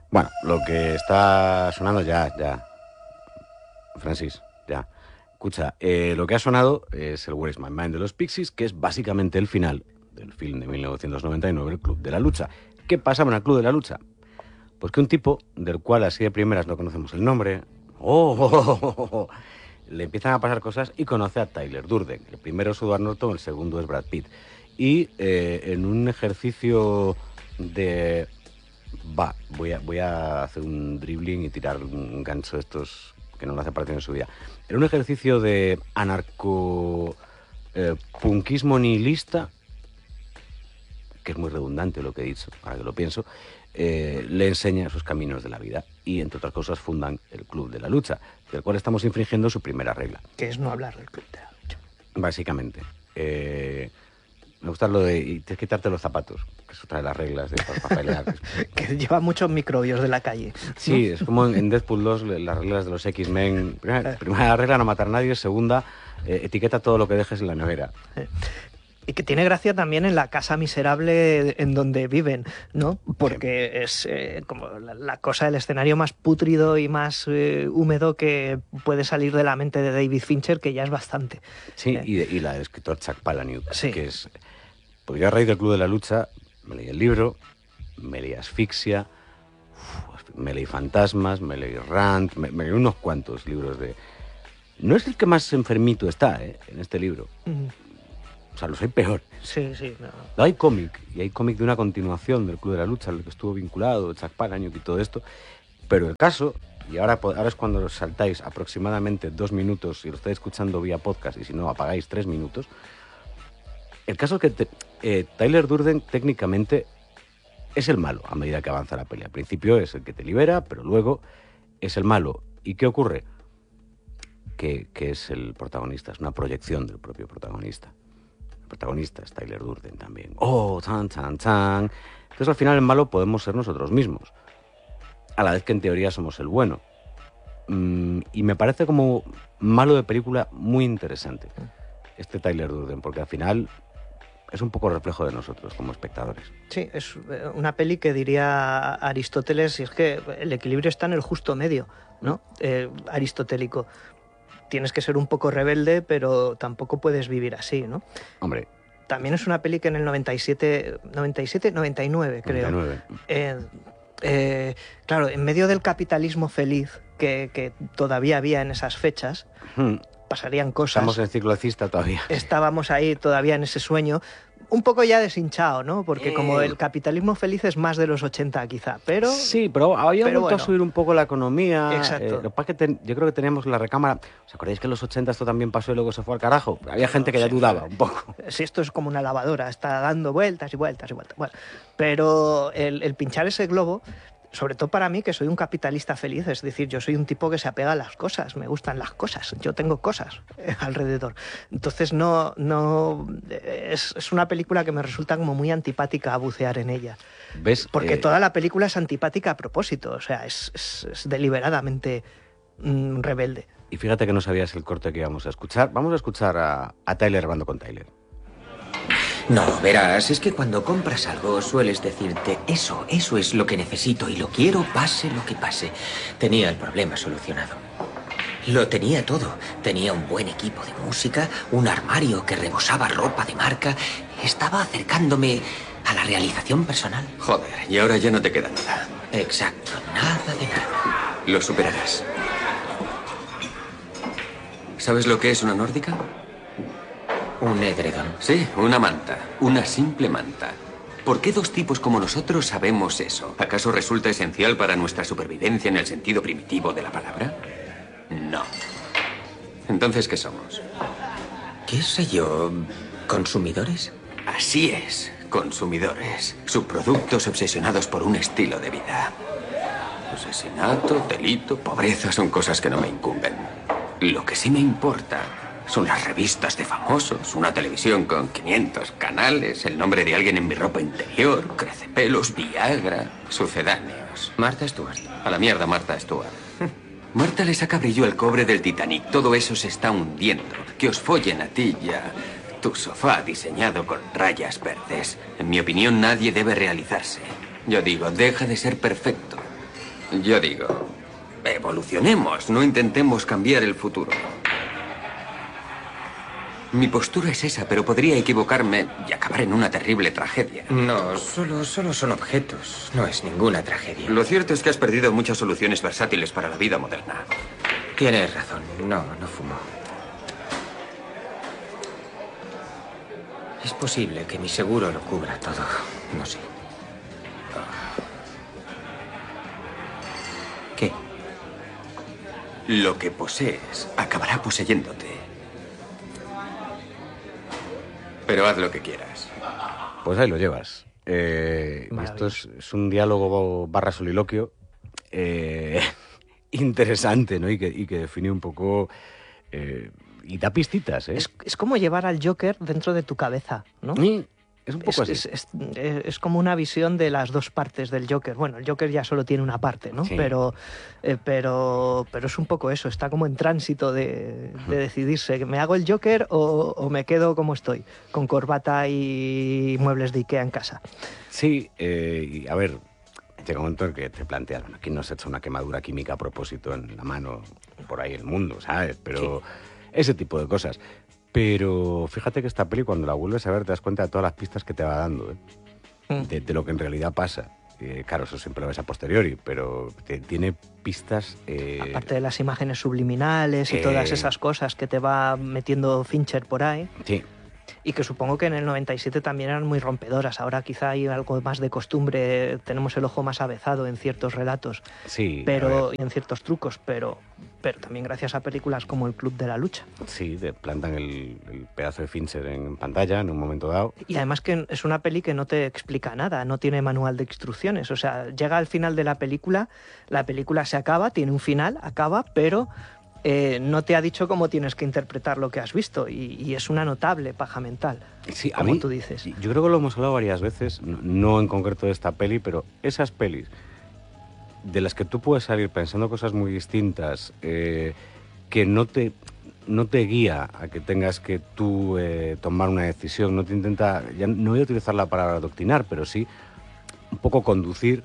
Bueno, lo que está sonando ya. Francis, ya. Escucha, lo que ha sonado es el Where is My Mind de los Pixies, que es básicamente el final del film de 1999, El Club de la Lucha. ¿Qué pasaba en el Club de la Lucha? Pues que un tipo, del cual así de primeras no conocemos el nombre, le empiezan a pasar cosas y conoce a Tyler Durden. El primero es Edward Norton, el segundo es Brad Pitt. Y en un ejercicio de... voy a hacer un dribbling y tirar un gancho de estos que no lo hace parte en su vida. En un ejercicio de anarco-punkismo nihilista, que es muy redundante lo que he dicho, ahora que lo pienso, le enseña sus caminos de la vida y, entre otras cosas, fundan el Club de la Lucha, del cual estamos infringiendo su primera regla. Que es no hablar del Club de la Lucha. Básicamente. Me gusta lo de... Y tienes que quitarte los zapatos, que es otra de las reglas de para pelear. Que lleva muchos microbios de la calle, ¿no? Sí, es como en Deadpool 2, las reglas de los X-Men. Primera regla, no matar a nadie. Segunda, etiqueta todo lo que dejes en la nevera. Y que tiene gracia también en la casa miserable en donde viven, ¿no? Porque es como la cosa, el escenario más pútrido y más húmedo que puede salir de la mente de David Fincher, que ya es bastante. Sí, y la del escritor Chuck Palahniuk, sí. Que es... Porque yo a raíz del Club de la Lucha me leí el libro, me leí Asfixia, me leí Fantasmas, me leí Rant, me leí unos cuantos libros de... No es el que más enfermito está, en este libro. O sea, lo soy peor. Sí, sí. No. Hay cómic, y hay cómic de una continuación del Club de la Lucha, al que estuvo vinculado, Chuck Palahniuk y todo esto. Pero el caso, y ahora es cuando os saltáis aproximadamente 2 minutos, si lo estáis escuchando vía podcast, y si no, apagáis 3 minutos. El caso es que Tyler Durden técnicamente es el malo a medida que avanza la peli. Al principio es el que te libera, pero luego es el malo. ¿Y qué ocurre? Que es el protagonista, es una proyección del propio protagonista. El protagonista es Tyler Durden también. ¡Oh, chan, chan, chan! Entonces al final el malo podemos ser nosotros mismos, a la vez que en teoría somos el bueno. Y me parece como malo de película muy interesante este Tyler Durden, porque al final es un poco reflejo de nosotros como espectadores. Sí, es una peli que diría Aristóteles, y es que el equilibrio está en el justo medio, ¿no? Aristotélico. Tienes que ser un poco rebelde, pero tampoco puedes vivir así, ¿no? Hombre. También es una peli que en el 99, creo. 99. Claro, en medio del capitalismo feliz que todavía había en esas fechas, pasarían cosas. Estamos en ciclo alcista todavía. Estábamos ahí todavía en ese sueño, un poco ya deshinchado, ¿no? Porque como el capitalismo feliz es más de los 80 quizá, pero... Sí, pero había vuelto a subir un poco la economía. Exacto. Lo que pasa es que yo creo que teníamos la recámara... ¿Os acordáis que en los 80 esto también pasó y luego se fue al carajo? Había gente que ya dudaba un poco. Si esto es como una lavadora, está dando vueltas y vueltas y vueltas. Bueno, pero el pinchar ese globo... Sobre todo para mí, que soy un capitalista feliz, es decir, yo soy un tipo que se apega a las cosas, me gustan las cosas, yo tengo cosas alrededor. Entonces es una película que me resulta como muy antipática a bucear en ella. ¿Ves? Porque toda la película es antipática a propósito, o sea, es deliberadamente rebelde. Y fíjate que no sabías el corte que íbamos a escuchar. Vamos a escuchar a Tyler hablando con Tyler. No, verás, es que cuando compras algo sueles decirte, eso es lo que necesito y lo quiero pase lo que pase. Tenía el problema solucionado. Lo tenía todo. Tenía un buen equipo de música, un armario que rebosaba ropa de marca. Estaba acercándome a la realización personal. Joder, y ahora ya no te queda nada. Exacto, nada de nada. Lo superarás. ¿Sabes lo que es una nórdica? Un edredón. Sí, una manta. Una simple manta. ¿Por qué 2 tipos como nosotros sabemos eso? ¿Acaso resulta esencial para nuestra supervivencia en el sentido primitivo de la palabra? No. Entonces, ¿qué somos? ¿Qué sé yo? ¿Consumidores? Así es, consumidores. Subproductos obsesionados por un estilo de vida. Asesinato, delito, pobreza son cosas que no me incumben. Lo que sí me importa son las revistas de famosos, una televisión con 500 canales, el nombre de alguien en mi ropa interior, crecepelos, Viagra, sucedáneos. Martha Stewart. A la mierda, Martha Stewart. Marta le saca brillo al cobre del Titanic. Todo eso se está hundiendo. Que os follen a ti ya. Tu sofá diseñado con rayas verdes. En mi opinión, nadie debe realizarse. Yo digo, deja de ser perfecto. Yo digo, evolucionemos, no intentemos cambiar el futuro. Mi postura es esa, pero podría equivocarme y acabar en una terrible tragedia. No, solo son objetos. No es ninguna tragedia. Lo cierto es que has perdido muchas soluciones versátiles para la vida moderna. Tienes razón. No fumo. Es posible que mi seguro lo cubra todo. No sé. ¿Qué? Lo que posees acabará poseyéndote. Pero haz lo que quieras. Pues ahí lo llevas. Esto es un diálogo / soliloquio interesante, ¿no? Y que define un poco... y da pistitas, ¿eh? Es como llevar al Joker dentro de tu cabeza, ¿no? Sí, es un poco así. Es como una visión de las dos partes del Joker. Bueno, el Joker ya solo tiene una parte, ¿no? Sí. Pero es un poco eso. Está como en tránsito de decidirse. ¿Me hago el Joker o me quedo como estoy? Con corbata y muebles de Ikea en casa. Sí, y a ver, llega un momento en que te planteas, bueno, ¿quién nos ha hecho una quemadura química a propósito en la mano por ahí el mundo, ¿sabes? Pero ese tipo de cosas. Pero fíjate que esta peli, cuando la vuelves a ver, te das cuenta de todas las pistas que te va dando, ¿eh? De lo que en realidad pasa. Claro, eso siempre lo ves a posteriori, pero tiene pistas... Aparte de las imágenes subliminales y todas esas cosas que te va metiendo Fincher por ahí. Sí. Y que supongo que en el 97 también eran muy rompedoras. Ahora quizá hay algo más de costumbre, tenemos el ojo más avezado en ciertos relatos, Sí, y en ciertos trucos, pero también gracias a películas como El Club de la Lucha. Sí, te plantan el pedazo de Fincher en pantalla en un momento dado. Y además que es una peli que no te explica nada, no tiene manual de instrucciones. O sea, llega al final de la película se acaba, tiene un final, acaba, pero... no te ha dicho cómo tienes que interpretar lo que has visto y es una notable paja mental, Sí, a como mí, tú dices. Yo creo que lo hemos hablado varias veces, no en concreto de esta peli, pero esas pelis de las que tú puedes salir pensando cosas muy distintas, que no te guía a que tengas que tú tomar una decisión, no te intenta, ya no voy a utilizar la palabra adoctrinar, pero sí un poco conducir.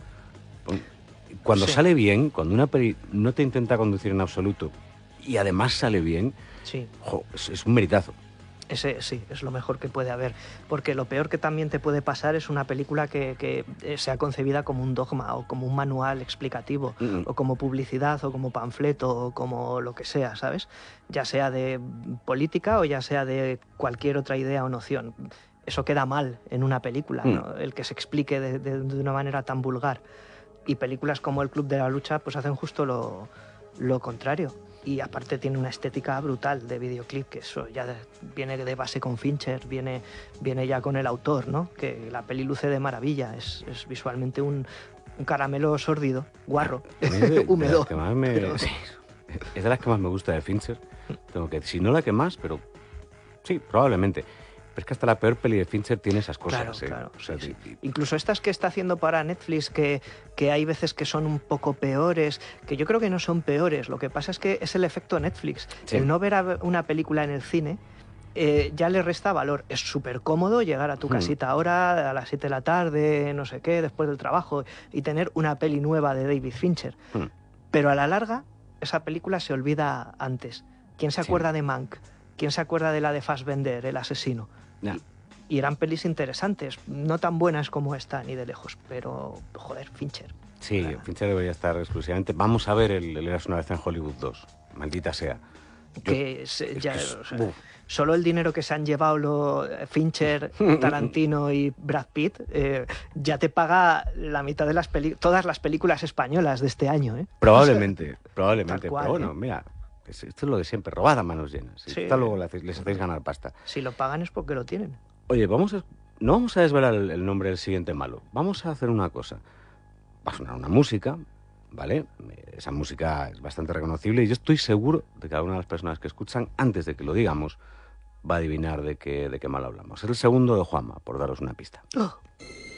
Cuando sale bien, cuando una peli no te intenta conducir en absoluto, y además sale bien, Sí. Es un meritazo. Ese sí, es lo mejor que puede haber. Porque lo peor que también te puede pasar es una película que sea concebida como un dogma o como un manual explicativo, o como publicidad o como panfleto o como lo que sea, ¿sabes? Ya sea de política o ya sea de cualquier otra idea o noción. Eso queda mal en una película, ¿no? El que se explique de una manera tan vulgar. Y películas como El Club de la Lucha pues hacen justo lo contrario. Y aparte tiene una estética brutal de videoclip, que eso ya viene de base con Fincher, viene ya con el autor, ¿no? Que la peli luce de maravilla, es visualmente un caramelo sórdido, guarro, húmedo. Es de las que más me gusta de Fincher. Tengo que, si no la que más, pero sí, probablemente. Pero es que hasta la peor peli de Fincher tiene esas cosas. Claro, O sea, sí. Incluso estas que está haciendo para Netflix, que hay veces que son un poco peores, que yo creo que no son peores. Lo que pasa es que es el efecto Netflix. Sí. El no ver una película en el cine ya le resta valor. Es súper cómodo llegar a tu casita ahora, a las 7 de la tarde, no sé qué, después del trabajo, y tener una peli nueva de David Fincher. Pero a la larga, esa película se olvida antes. ¿Quién se acuerda de Mank? ¿Quién se acuerda de la de Fassbender, El asesino? Ya. Y eran pelis interesantes, no tan buenas como esta, ni de lejos, pero, joder, Fincher. Sí, Fincher debería estar exclusivamente. Vamos a ver el Eras una vez en Hollywood 2, maldita sea. Solo el dinero que se han llevado Fincher, Tarantino y Brad Pitt ya te paga la mitad de todas las películas españolas de este año, ¿eh? Probablemente. Cual, Pero bueno, mira, esto es lo de siempre, robad a manos llenas. Sí. Hasta luego les hacéis ganar pasta. Si lo pagan es porque lo tienen. Oye, no vamos a desvelar el nombre del siguiente malo. Vamos a hacer una cosa. Va a sonar una música, ¿vale? Esa música es bastante reconocible y yo estoy seguro de que cada una de las personas que escuchan, antes de que lo digamos, va a adivinar de qué malo hablamos. Es el segundo de Juanma, por daros una pista. Oh.